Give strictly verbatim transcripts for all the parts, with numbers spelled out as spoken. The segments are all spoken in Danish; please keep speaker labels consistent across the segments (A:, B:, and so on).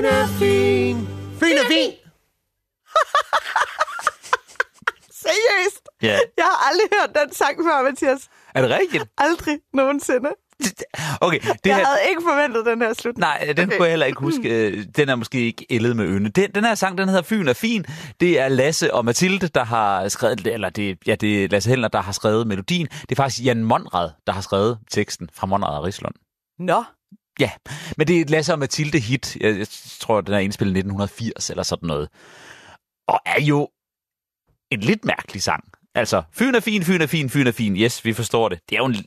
A: Fyn er fin. Fyn er fin.
B: Seriøst?
C: Ja.
B: Jeg har aldrig hørt den sang før, Mathias.
C: Er det rigtigt?
B: Aldrig nogensinde.
C: Okay, det
B: jeg
C: her...
B: havde ikke forventet den her slutning.
C: Nej, den
B: okay.
C: kunne jeg heller ikke huske. Den er måske ikke ældet med ynde. Den, den her sang, den hedder Fyn er fin. Det er Lasse og Mathilde, der har skrevet, eller det, ja, det er Lasse Hellner, der har skrevet melodien. Det er faktisk Jan Monrad, der har skrevet teksten fra Monrad og Rislund.
B: Nå.
C: Ja, men det er et Lasse og Mathilde hit. Jeg, jeg tror, den er indspillet nitten firs eller sådan noget. Og er jo en lidt mærkelig sang. Altså, Fyn er fin, Fyn er fin, Fyn er fin. Yes, vi forstår det. Det er jo en...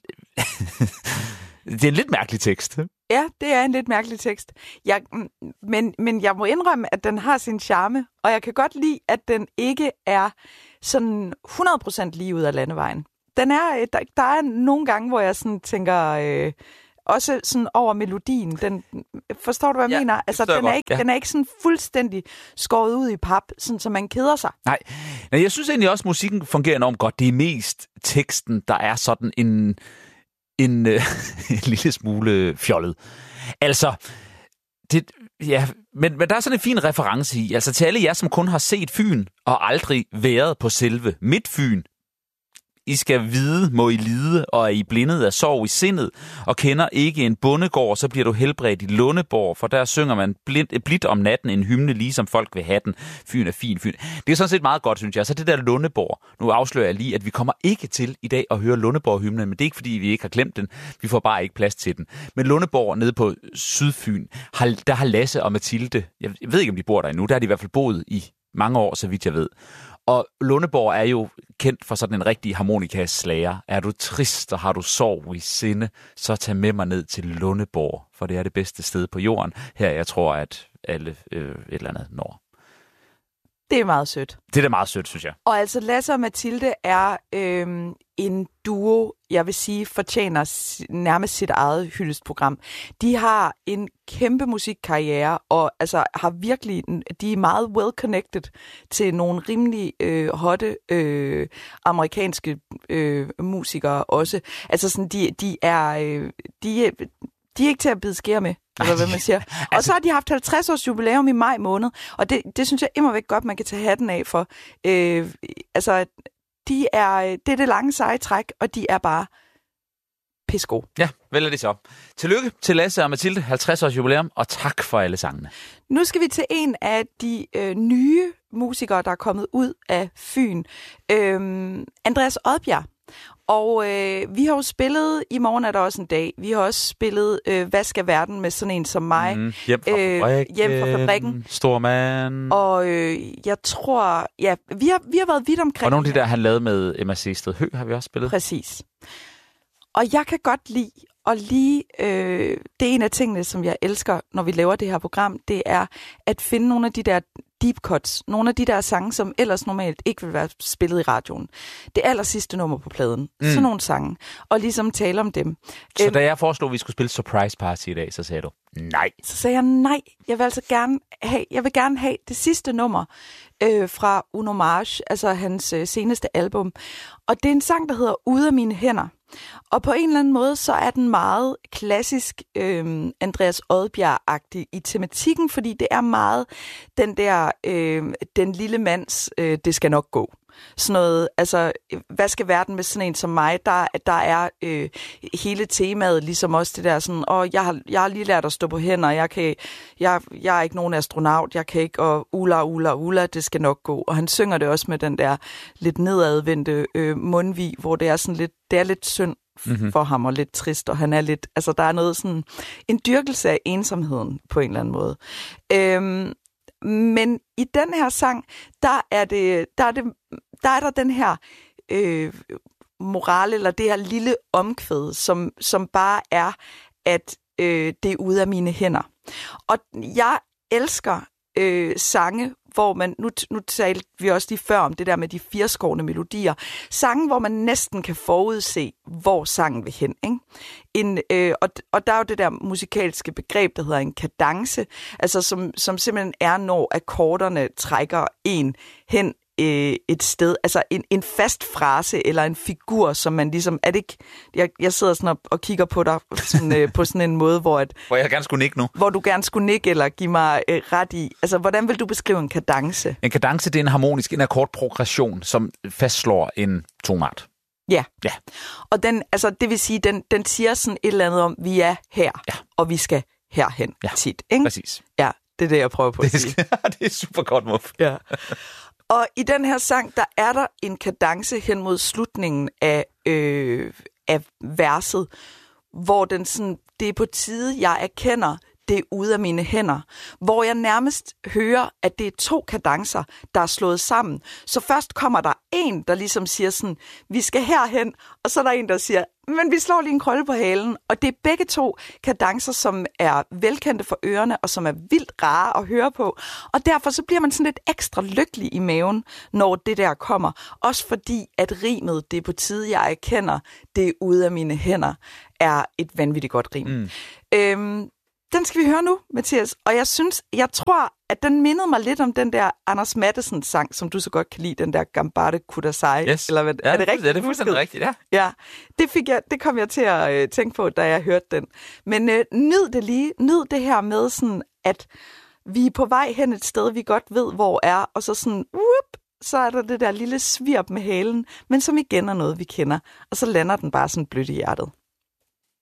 C: det er en lidt mærkelig tekst.
B: Ja, det er en lidt mærkelig tekst. Jeg, men, men jeg må indrømme, at den har sin charme, og jeg kan godt lide, at den ikke er sådan hundrede procent lige ud af landevejen. Den er, der, der er nogle gange, hvor jeg sådan tænker... Øh, også sådan over melodien. Den, forstår du, hvad jeg
C: ja,
B: mener? Altså, den er,
C: godt.
B: ikke,
C: Ja.
B: den er ikke sådan fuldstændig skåret ud i pap, sådan, så man keder sig.
C: Nej, Nej jeg synes egentlig også, at musikken fungerer enormt godt. Det er mest teksten, der er sådan en, en, øh, en lille smule fjollet. Altså, det, ja, men, men der er sådan en fin reference i. Altså til alle jer, som kun har set Fyn og aldrig været på selve Midtfyn. I skal vide, må I lide, og er I blindet af sorg i sindet, og kender ikke en bondegård, så bliver du helbredt i Lundeborg, for der synger man blidt, blidt om natten en hymne, ligesom folk vil have den. Fyn er fin, Fyn. Det er sådan set meget godt, synes jeg. Så det der Lundeborg, nu afslører jeg lige, at vi kommer ikke til i dag at høre Lundeborg-hymnen, men det er ikke, fordi vi ikke har glemt den. Vi får bare ikke plads til den. Men Lundeborg nede på Sydfyn, har, der har Lasse og Mathilde, jeg ved ikke, om de bor der endnu, der har de i hvert fald boet i mange år, så vidt jeg ved. Og Lundeborg er jo kendt for sådan en rigtig harmonikaslager. Er du trist, og har du sorg i sinde, så tag med mig ned til Lundeborg, for det er det bedste sted på jorden. Her, jeg tror, at alle øh, et eller andet når.
B: Det er meget sødt.
C: Det er da meget sødt, synes jeg.
B: Og altså, Lasse og Mathilde er øhm, en duo, jeg vil sige, fortjener nærmest sit eget hyldestprogram. De har en kæmpe musikkarriere, og altså har virkelig, de er meget well-connected til nogle rimelig øh, hotte øh, amerikanske øh, musikere også. Altså sådan, de, de er, øh, de, de er ikke til at bide skære med. Eller hvad man siger. Og så har de haft halvtreds års jubilæum i maj måned, og det, det synes jeg immervæk godt, man kan tage hatten af for. Øh, altså, de er, det er det lange seje træk, og de er bare pissegode.
C: Ja, vel er det så. Tillykke til Lasse og Mathilde, halvtreds års jubilæum, og tak for alle sangene.
B: Nu skal vi til en af de øh, nye musikere, der er kommet ud af Fyn. Øh, Andreas Odbjerg. Og øh, vi har jo spillet, i morgen er der også en dag, vi har også spillet øh, Hvad skal verden med sådan en som mig.
C: Mm, hjem fra fabrikken.
B: Øh, hjem fra fabrikken.
C: Stor mand.
B: Og øh, jeg tror, ja, vi har, vi har været vidt omkring.
C: Og nogle af de der, han lavede med Emma Seested Høgh, har vi også spillet.
B: Præcis. Og jeg kan godt lide, og lige, øh, det er en af tingene, som jeg elsker, når vi laver det her program, det er at finde nogle af de der deep cuts, nogle af de der sange, som ellers normalt ikke vil være spillet i radioen. Det aller sidste nummer på pladen. Mm. Sådan nogle sange. Og ligesom tale om dem.
C: Så
B: æm,
C: da jeg foreslog, at vi skulle spille Surprise Party i dag, så sagde du nej.
B: Så sagde jeg nej. Jeg vil altså gerne have, jeg vil gerne have det sidste nummer øh, fra Uno Mars, altså hans øh, seneste album. Og det er en sang, der hedder Ude af mine hænder. Og på en eller anden måde, så er den meget klassisk øh, Andreas Odbjerg-agtig i tematikken, fordi det er meget den der, øh, den lille mands, øh, det skal nok gå. Sådan noget, altså, hvad skal verden med sådan en som mig? Der, der er øh, hele temaet, ligesom også det der sådan, åh, jeg har, jeg har lige lært at stå på hænder, jeg, kan, jeg, jeg er ikke nogen astronaut, jeg kan ikke, og ula, ula, ula, det skal nok gå. Og han synger det også med den der lidt nedadvendte øh, mundvig, hvor det er sådan lidt, det er lidt synd mm-hmm. for ham, og lidt trist, og han er lidt, altså der er noget sådan, en dyrkelse af ensomheden på en eller anden måde. Øhm, Men i den her sang, der er det, der er det, der er der den her øh, moral, eller det her lille omkvæd, som, som bare er, at øh, det er ude af mine hænder. Og jeg elsker øh, sange, hvor man, nu, nu talte vi også lige før om det der med de firskårne melodier, sange, hvor man næsten kan forudse, hvor sangen vil hen, ikke? En, øh, og, og der er jo det der musikalske begreb, der hedder en kadence, altså som, som simpelthen er, når akkorderne trækker en hen øh, et sted, altså en, en fast frase eller en figur, som man ligesom, er det ikke, jeg, jeg sidder sådan og, og kigger på dig sådan, øh, på sådan en måde, hvor, at,
C: hvor jeg gerne skulle nikke nu.
B: Hvor du gerne skulle nikke eller give mig øh, ret i. Altså, hvordan vil du beskrive en kadence?
C: En kadence, det er en harmonisk, en akkordprogression, som fastslår en tonart.
B: Ja.
C: Ja.
B: Og den, altså, det vil sige, den, den siger sådan et eller andet om, vi er her,
C: ja.
B: og vi skal herhen
C: ja.
B: tit. Ikke?
C: Præcis.
B: Ja, det er det, jeg prøver på at
C: det
B: sige.
C: Det er super godt, Muff.
B: Ja. Og i den her sang, der er der en kadence hen mod slutningen af, øh, af verset, hvor den sådan, det er på tide, jeg erkender, det er ude af mine hænder, hvor jeg nærmest hører, at det er to kadencer, der er slået sammen. Så først kommer der en, der ligesom siger sådan, vi skal herhen, og så er der en, der siger, men vi slår lige en krølle på halen. Og det er begge to kadencer, som er velkendte for ørerne, og som er vildt rare at høre på. Og derfor så bliver man sådan lidt ekstra lykkelig i maven, når det der kommer. Også fordi, at rimet, det er på tide, jeg erkender, det er ude af mine hænder, er et vanvittigt godt rim. Mm. Øhm, Den skal vi høre nu, Mathias. Og jeg synes, jeg tror, at den mindede mig lidt om den der Anders Matthesens sang, som du så godt kan lide, den der Gambate Kudasai.
C: Yes.
B: Eller hvad,
C: ja,
B: er det rigtigt?
C: Ja, det er fuldstændig rigtigt, ja.
B: Ja, det, fik jeg, det kom jeg til at øh, tænke på, da jeg hørte den. Men øh, nyd det lige. Nyd det her med, sådan, at vi er på vej hen et sted, vi godt ved, hvor er, og så sådan, whoop, så er der det der lille svirp med halen, men som igen er noget, vi kender. Og så lander den bare sådan blødt i hjertet.